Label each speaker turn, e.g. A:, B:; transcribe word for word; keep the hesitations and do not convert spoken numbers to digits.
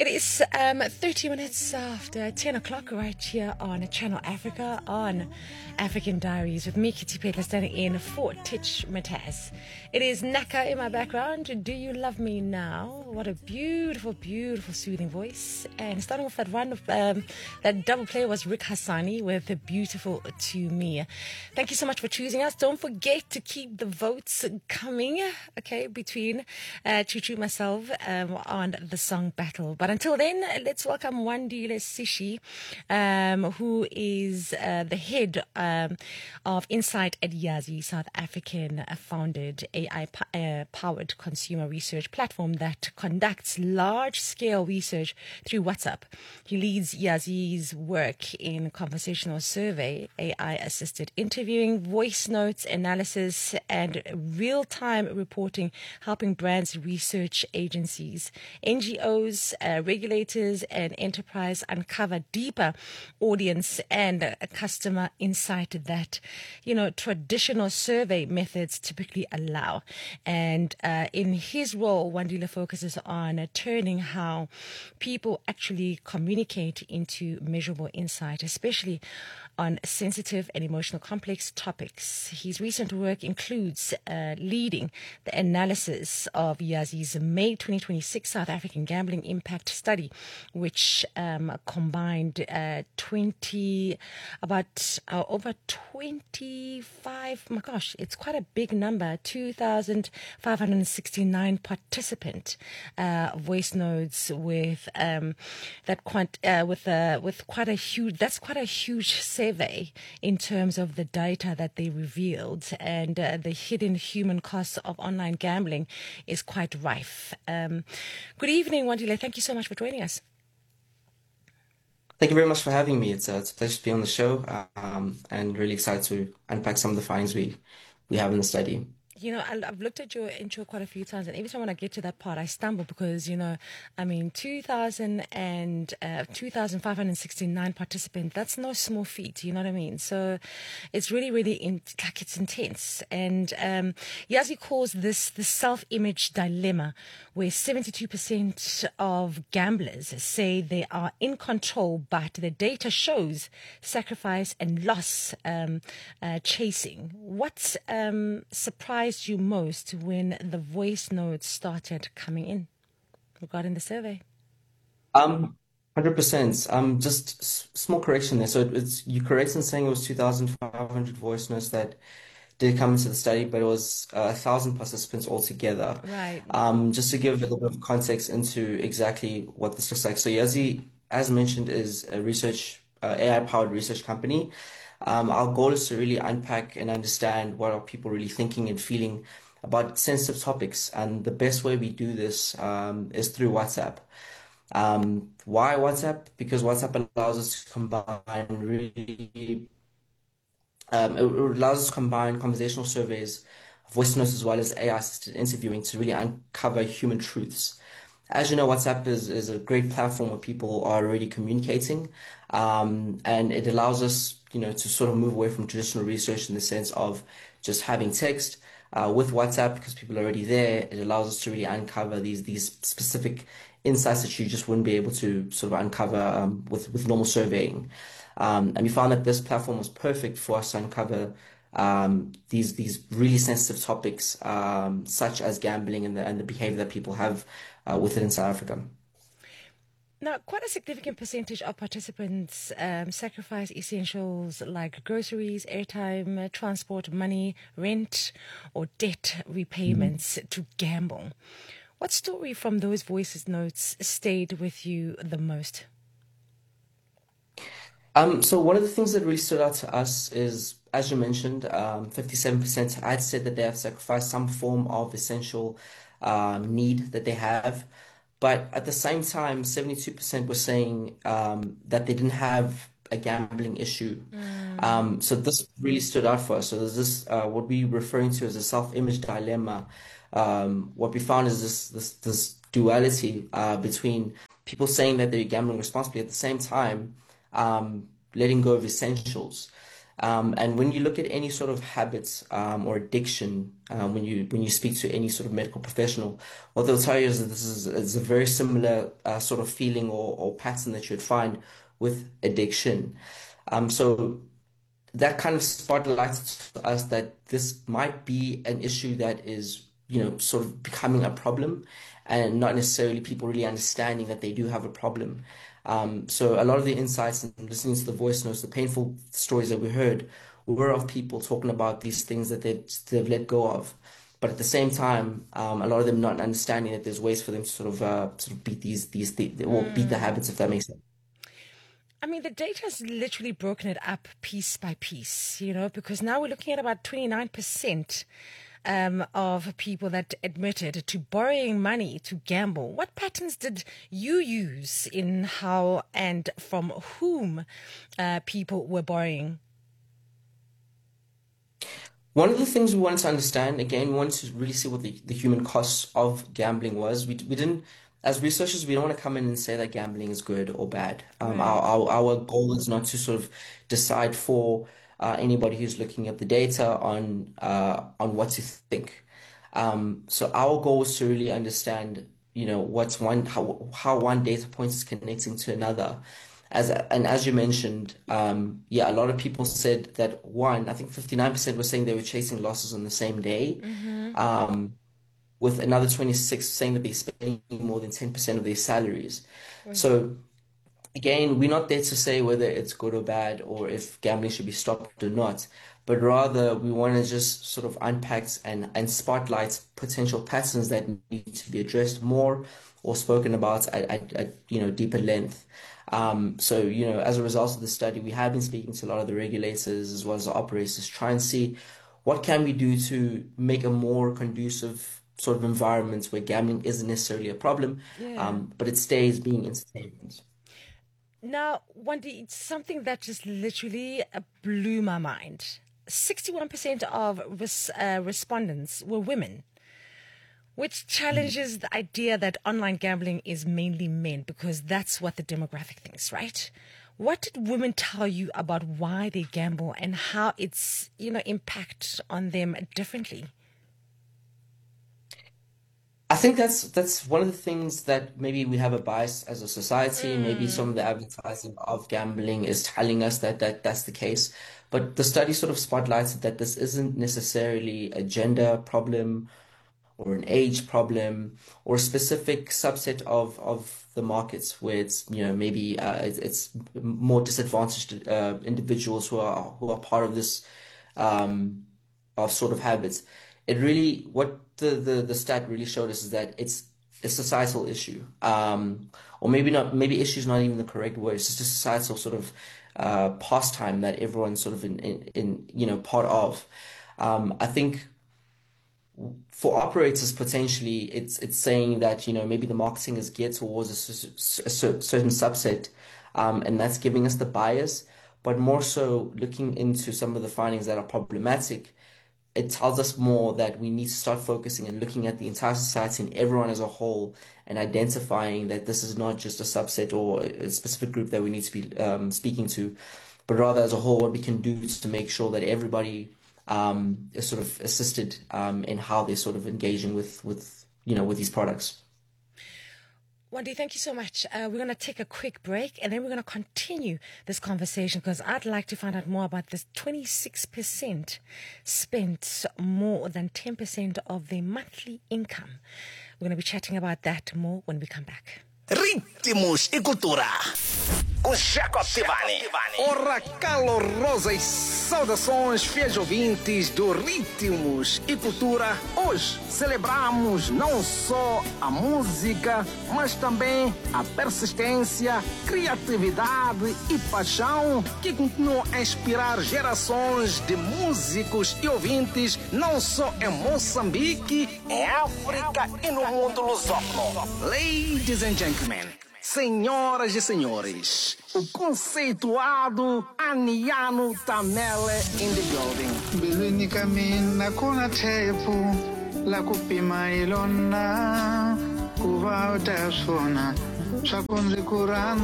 A: It is um, thirty minutes after ten o'clock right here on Channel Africa on African Diaries with me, Kitty Petler, standing in for Titch Mataz. It is Naka in my background. Do You Love Me Now? What a beautiful, beautiful, soothing voice. And starting off that one, um, that double play was Rick Hassani with Beautiful to Me. Thank you so much for choosing us. Don't forget to keep the votes coming, okay, between uh, Chuchu, myself, um, on the song battle. But until then, let's welcome Wandile Sishi, um, who is uh, the head um, of Insight at Yazi, South African uh, founded A I-powered uh, consumer research platform that conducts large-scale research through WhatsApp. He leads Yazi's work in conversational survey, A I-assisted interviewing, voice notes analysis, and real-time reporting, helping brands, research agencies, N G Os, uh, regulators, and enterprise uncover deeper audience and uh, customer insight that, you know, traditional survey methods typically allow. And uh, in his role, Wandile focuses on uh, turning how people actually communicate into measurable insight, especially on sensitive and emotional complex topics. His recent work includes uh, leading the analysis of Yazi's May twenty twenty-six South African Gambling Impact Study, which um, combined uh, twenty, about uh, over twenty-five, my gosh, it's quite a big number, two thousand five hundred sixty-nine participant uh, voice notes with um, that quant, uh, with uh, with quite a huge, that's quite a huge survey in terms of the data that they revealed, and uh, the hidden human costs of online gambling is quite rife. Um, good evening, Wandile. Thank you so much for joining us.
B: Thank you very much for having me. It's a, it's a pleasure to be on the show, um, and really excited to unpack some of the findings we, we have in the study.
A: You know, I've looked at your intro quite a few times, and every time when I get to that part, I stumble because, you know, I mean, two thousand and uh, two thousand five hundred sixty-nine participants, that's no small feat, you know what I mean? So it's really, really, in, like, it's intense. And um, Yazi calls this the self-image dilemma, where seventy-two percent of gamblers say they are in control, but the data shows sacrifice and loss um, uh, chasing. What um, surprised you most when the voice notes started coming in regarding the survey?
B: Um, one hundred percent. Um, just s- small correction there. So it- it's you correct in saying it was two thousand five hundred voice notes that did come into the study, but it was uh, one thousand participants altogether.
A: Right.
B: Um, just to give a little bit of context into exactly what this looks like. So Yazi, as mentioned, is a research uh, A I-powered research company. Um, our goal is to really unpack and understand what are people really thinking and feeling about sensitive topics. And the best way we do this um, is through WhatsApp. Um, why WhatsApp? Because WhatsApp allows us to combine really, um, it allows us to combine conversational surveys, voice notes, as well as A I-assisted interviewing to really uncover human truths. As you know, WhatsApp is, is a great platform where people are already communicating, um, and it allows us, you know, to sort of move away from traditional research in the sense of just having text. Uh, with WhatsApp, because people are already there, it allows us to really uncover these these specific insights that you just wouldn't be able to sort of uncover um, with with normal surveying. Um, and we found that this platform was perfect for us to uncover um, these these really sensitive topics, um, such as gambling and the and the behavior that people have uh, with it in South Africa.
A: Now, quite a significant percentage of participants um, sacrifice essentials like groceries, airtime, uh, transport, money, rent, or debt repayments to gamble. What story from those voices notes stayed with you the most?
B: Um, so one of the things that really stood out to us is, as you mentioned, um, fifty-seven percent had said that they have sacrificed some form of essential um, need that they have. But at the same time, seventy-two percent were saying um, that they didn't have a gambling issue.
A: Mm.
B: Um, so this really stood out for us. So there's this, uh, what we're referring to as a self-image dilemma. Um, what we found is this this this duality uh, between people saying that they're gambling responsibly at the same time um, letting go of essentials. Um, and when you look at any sort of habits um, or addiction, um, when you when you speak to any sort of medical professional, what they'll tell you is that this is, is a very similar uh, sort of feeling or, or pattern that you'd find with addiction. Um, so that kind of spotlights to us that this might be an issue that is, you know, sort of becoming a problem, and not necessarily people really understanding that they do have a problem. Um, so a lot of the insights and listening to the voice notes, the painful stories that we heard, were of people talking about these things that they've, they've let go of. But at the same time, um, a lot of them not understanding that there's ways for them to sort of uh, sort of beat these these th or beat the habits, if that makes sense.
A: I mean, the data has literally broken it up piece by piece, you know, because now we're looking at about twenty-nine percent um, of people that admitted to borrowing money to gamble. What patterns did you use in how and from whom uh, people were borrowing?
B: One of the things we wanted to understand, again, we wanted to really see what the, the human costs of gambling was. We, we didn't, as researchers, we don't want to come in and say that gambling is good or bad. Um, our, our, our goal is not to sort of decide for uh, anybody who's looking at the data on uh, on what to think. Um, so our goal is to really understand, you know, what's one how how one data point is connecting to another. As and as you mentioned, um, yeah, a lot of people said that one, I think fifty-nine percent were saying they were chasing losses on the same day.
A: Mm-hmm.
B: Um, with another twenty-six saying that they're spending more than ten percent of their salaries.
A: Right.
B: So again, we're not there to say whether it's good or bad or if gambling should be stopped or not, but rather we want to just sort of unpack and, and spotlight potential patterns that need to be addressed more or spoken about at, at, at you know, deeper length. Um, so, you know, as a result of the study, we have been speaking to a lot of the regulators as well as the operators to try and see what can we do to make a more conducive sort of environment where gambling isn't necessarily a problem,
A: Yeah.
B: um, but it stays being entertainment.
A: Now, Wendy, it's something that just literally uh, blew my mind. sixty-one percent of res- uh, respondents were women, which challenges the idea that online gambling is mainly men, because that's what the demographic thinks, right? What did women tell you about why they gamble and how it's, you know, impact on them differently?
B: I think that's that's one of the things that maybe we have a bias as a society. Maybe some of the advertising of gambling is telling us that, that that's the case. But the study sort of spotlighted that this isn't necessarily a gender problem or an age problem or a specific subset of of the markets where it's, you know, maybe uh, it's, it's more disadvantaged uh, individuals who are who are part of this um, of sort of habits. It really, what the, the, the stat really showed us is that it's a societal issue. Um, or maybe not, maybe issue is not even the correct word. It's just a societal sort of uh, pastime that everyone's sort of in, in, in you know, part of. Um, I think for operators, potentially, it's it's saying that, you know, maybe the marketing is geared towards a, cer- a cer- certain subset, um, and that's giving us the bias. But more so, looking into some of the findings that are problematic, it tells us more that we need to start focusing and looking at the entire society and everyone as a whole and identifying that this is not just a subset or a specific group that we need to be um, speaking to, but rather as a whole, what we can do to make sure that everybody um, is sort of assisted um, in how they're sort of engaging with, with, you know, with these products.
A: Wendy, thank you so much. Uh, we're going to take a quick break and then we're going to continue this conversation because I'd like to find out more about this twenty-six percent spent more than ten percent of their monthly income. We're going to be chatting about that more when we come back.
C: Ritmos e Cultura com Jacob Tivani. Ora, calorosas saudações, fiéis ouvintes do Ritmos e Cultura. Hoje celebramos não só a música, mas também a persistência, criatividade e paixão que continuam a inspirar gerações de músicos e ouvintes, não só em Moçambique, em África e no mundo lusófono. Ladies and gentlemen, senhoras e senhores, o conceituado Aniano Tamele in the building.
D: Bilwini kamina kuna tepu la kupima ilona kuva utasona swakunzi kurana